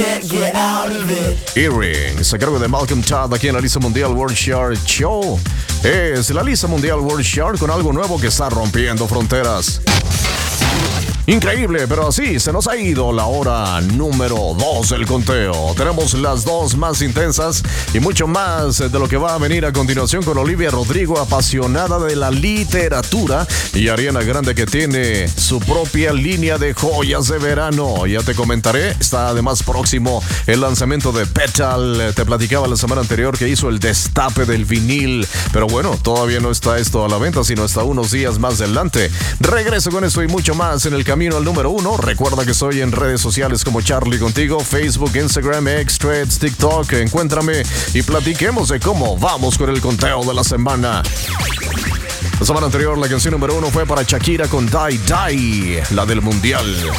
Earrings, a cargo de Malcolm Todd aquí en la lista mundial World Chart Show. Es la lista mundial World Chart con algo nuevo que está rompiendo fronteras. Increíble, pero así se nos ha ido la hora número 2 del conteo. Tenemos las dos más intensas y mucho más de lo que va a venir a continuación con Olivia Rodrigo, apasionada de la literatura, y Ariana Grande, que tiene su propia línea de joyas de verano. Ya te comentaré, está además próximo el lanzamiento de Petal. Te platicaba la semana anterior que hizo el destape del vinil, pero bueno, todavía no está esto a la venta, sino hasta unos días más adelante. Regreso con esto y mucho más en el camino al número 1. Recuerda que estoy en redes sociales como Charlie Contigo, Facebook, Instagram, X, Threads, TikTok. Encuéntrame y platiquemos de cómo vamos con el conteo de la semana. La semana anterior la canción número 1 fue para Shakira con Die Die, la del mundial.